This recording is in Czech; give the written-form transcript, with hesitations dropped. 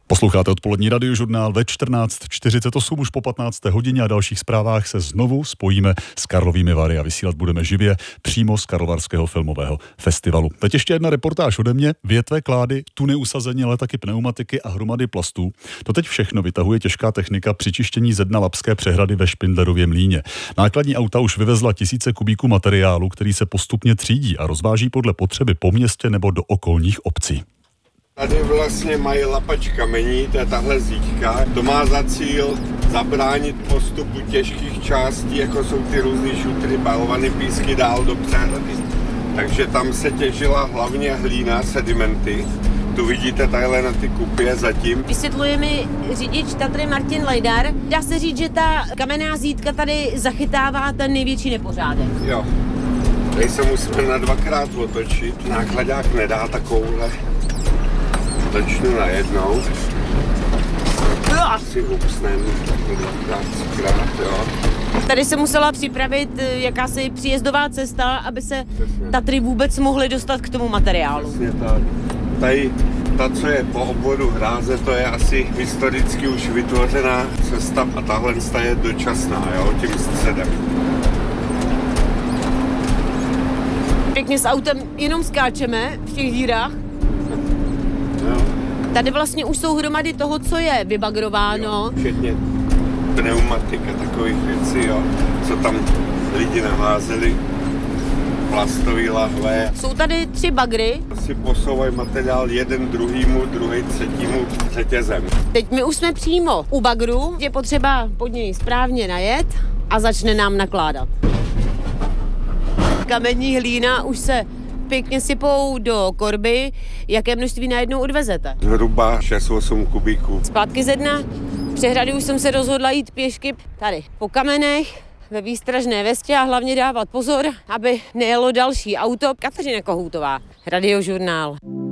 Posloucháte odpolední radiožurnál ve 14:48 už po 15. hodině a dalších zprávách se znovu spojíme s Karlovými Vary a vysílat budeme živě přímo z Karlovarského filmového festivalu. Teď ještě jedna reportáž ode mě. Větve, klády, tuny usazení, ale taky pneumatiky a hromady plastů. To teď všechno vytahuje těžká technika při čištění ze dna Labské přehrady ve Špindlerově mlýně. Nákladní auta už vyvezla tisíce kubíků materiálu, který se postupně třídí a rozváží podle potřeby po městě nebo do okolních obcí. Tady vlastně mají lapač kamení, to je tahle zíčka. To má za cíl zabránit postupu těžkých částí, jako jsou ty různý šutry, balované písky dál do přehrady. Takže tam se těžila hlavně hlína, sedimenty. Tu vidíte tadyhle na ty kupě zatím. Vysvětluje mi řidič Tatry Martin Lejdar. Dá se říct, že ta kamenná zítka tady zachytává ten největší nepořádek. Jo. Tady se musíme na dvakrát otočit. Nákladák nedá takovouhle. Začnu najednou. Si upsnem dvakrát, jo. Tady se musela připravit jakási příjezdová cesta, aby se Tatry vůbec mohly dostat k tomu materiálu. Přesně tak. Tady ta, co je po obvodu Hráze, to je asi historicky už vytvořená cesta a tahle je dočasná, jo, tím středem. Pěkně s autem jenom skáčeme v těch dírách. Jo. Tady vlastně už jsou hromady toho, co je vybagrováno. Jo, včetně pneumatika, takových věcí, jo, co tam lidi naházeli, plastový lahve. Jsou tady 3 bagry. Si posouvají materiál jeden druhýmu, druhý třetímu řetězem. Teď my už jsme přímo u bagru, je potřeba pod něj správně najet a začne nám nakládat. Kamení hlína už se pěkně sypou do korby. Jaké množství najednou odvezete? Zhruba 6-8 kubíků. Zpátky ze dna přehrady už jsem se rozhodla jít pěšky tady po kamenech, ve výstražné vestě a hlavně dávat pozor, aby nejelo další auto. Kateřina Kohoutová, Radiožurnál.